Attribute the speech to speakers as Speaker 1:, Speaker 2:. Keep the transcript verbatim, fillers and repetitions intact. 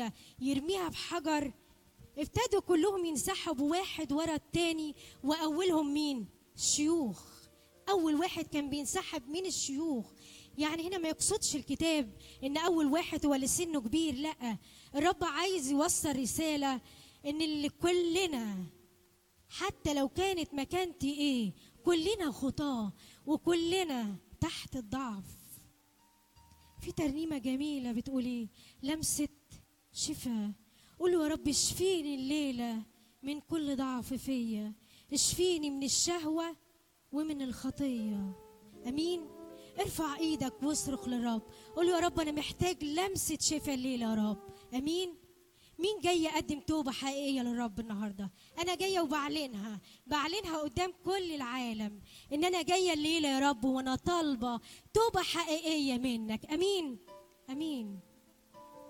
Speaker 1: خطيه يرميها بحجر، ابتدوا كلهم ينسحبوا واحد ورا التاني، واولهم مين؟ الشيوخ. اول واحد كان بينسحب من الشيوخ. يعني هنا ما يقصدش الكتاب ان اول واحد هو اللي سنه كبير، لا، الرب عايز يوصل رساله ان اللي كلنا حتى لو كانت مكانتي ايه، كلنا خطاه وكلنا تحت الضعف. في ترنيمه جميله بتقول ايه؟ لمسه شفاء. قولوا يا رب اشفيني الليله من كل ضعف فيا، اشفيني من الشهوه ومن الخطيه. امين. ارفع ايدك واصرخ للرب، قول يا رب انا محتاج لمسه شفاء الليله يا رب. امين. مين جاي يقدم توبه حقيقيه للرب النهارده؟ انا جايه وبعلنها، بعلنها قدام كل العالم ان انا جايه الليله يا رب وانا طالبه توبه حقيقيه منك. امين. امين.